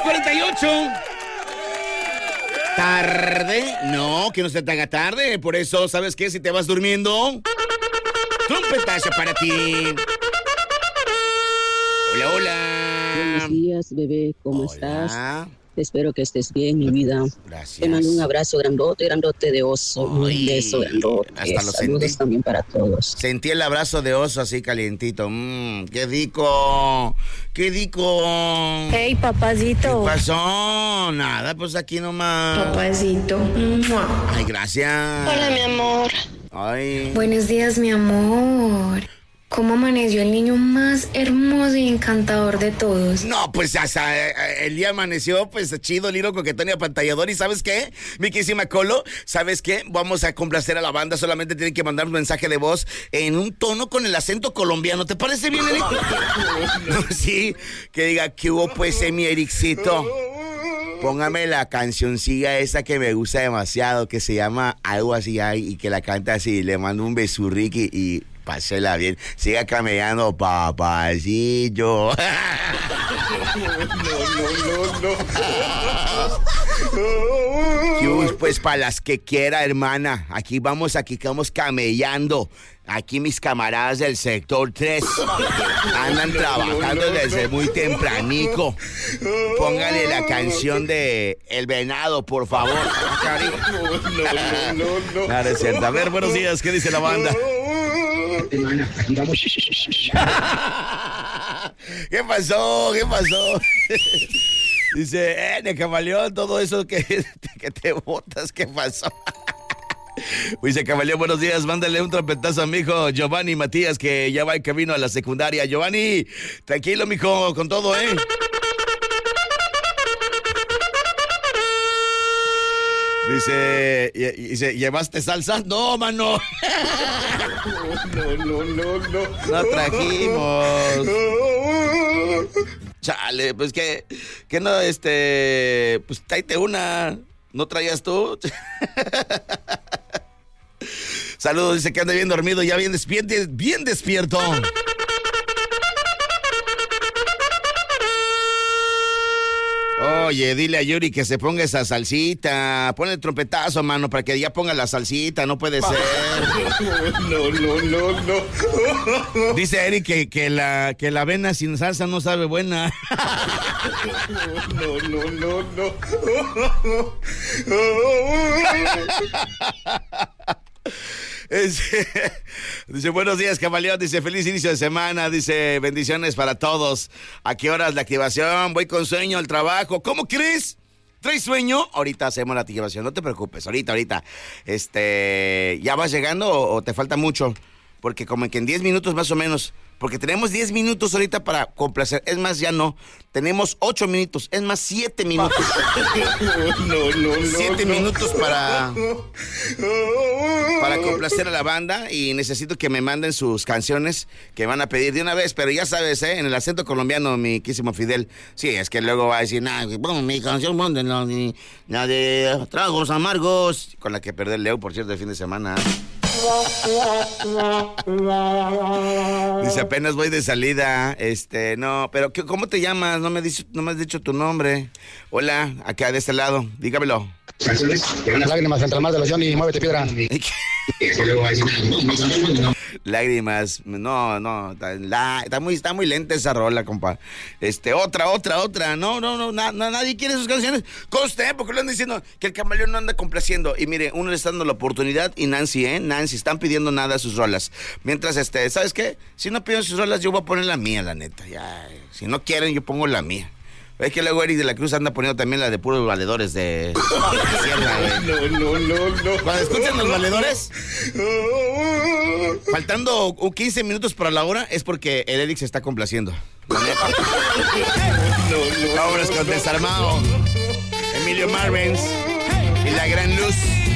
2:48. ¿Tarde? No, que no se te haga tarde. Por eso, ¿sabes qué? Si te vas durmiendo, trompetazo para ti. Hola, hola. Buenos días, bebé. ¿Cómo estás? Espero que estés bien, mi vida. Gracias. Te mando un abrazo grandote de oso. Un beso grandote. Hasta lo Saludos sentí. también para todos. Sentí el abrazo de oso así calientito. ¡Qué rico! ¡Qué rico! Hey, papacito. ¿Qué pasó? Nada, pues aquí nomás. Papacito. Ay, gracias. Hola, mi amor. Ay. Buenos días, mi amor. ¿Cómo amaneció el niño más hermoso y encantador de todos? No, pues hasta el día amaneció, pues chido, Liro, coquetón y apantallador. ¿Y sabes qué, mi querísima Colo? ¿Sabes qué? Vamos a complacer a la banda. Solamente tienen que mandar un mensaje de voz en un tono con el acento colombiano. ¿Te parece bien, Eric? No, sí, que diga, ¿qué hubo, pues, mi Ericito? Póngame la cancioncilla esa que me gusta demasiado, que se llama algo así, y que la canta así. Le mando un besurriqui y pásela bien. Siga camellando, papacillo. No. Pues para las que quiera, hermana. Aquí vamos camellando. Aquí mis camaradas del sector 3 andan trabajando desde muy tempranico. Póngale la canción de El Venado, por favor. No. Nada, es cierto. A ver, buenos días, ¿qué dice la banda? ¿Qué pasó? Dice, de camaleón, todo eso que te botas, ¿qué pasó? Dice, camaleón, buenos días, mándale un trompetazo a mi hijo Giovanni Matías, que ya va en camino a la secundaria. Giovanni, tranquilo, mijo, con todo, ¿eh? Dice, ¿llevaste salsa? No, mano. No trajimos. Chale, pues que no, pues tráete una. ¿No traías tú? Saludos, dice que anda bien dormido, ya bien despierto. Oye, dile a Yuri que se ponga esa salsita. Pon el trompetazo, mano, para que ya ponga la salsita. No puede ser. No. Dice Eric que la avena sin salsa no sabe buena. No. Dice, buenos días, camaleón. Dice, feliz inicio de semana. Dice, bendiciones para todos. ¿A qué horas la activación? Voy con sueño al trabajo. ¿Cómo crees? ¿Traes sueño? Ahorita hacemos la activación, no te preocupes. Ahorita. ¿Ya vas llegando o te falta mucho? Porque como que en 10 minutos más o menos. Porque tenemos 10 minutos ahorita para complacer. Es más, ya no. Tenemos 8 minutos. Es más, 7 minutos. 7 minutos para complacer a la banda. Y necesito que me manden sus canciones que van a pedir de una vez. Pero ya sabes, en el acento colombiano, mi quísimo Fidel. Sí, es que luego va a decir, bueno, mi canción, la de Tragos Amargos. Con la que perdí el Leo, por cierto, el fin de semana. Dice, apenas voy de salida. No, pero ¿cómo te llamas? No me has dicho tu nombre. Hola, acá de este lado, dígamelo. Lágrimas entre el mar de los Johnny, muévete piedra. Lágrimas, no, está muy lenta esa rola, compa. Otra. No, nadie quiere sus canciones. Conste, porque lo andan diciendo que el camaleón no anda complaciendo. Y mire, uno le está dando la oportunidad y Nancy, están pidiendo nada a sus rolas. Mientras, ¿sabes qué? Si no piden sus rolas, yo voy a poner la mía, la neta. Ya, si no quieren, yo pongo la mía. Es que luego Eric de la Cruz anda poniendo también la de puros valedores de Sierra, güey. No. Cuando escuchan los valedores, faltando 15 minutos para la hora, es porque el Eric se está complaciendo. Vámonos con Desarmado, Emilio Marvens y La Gran Luz.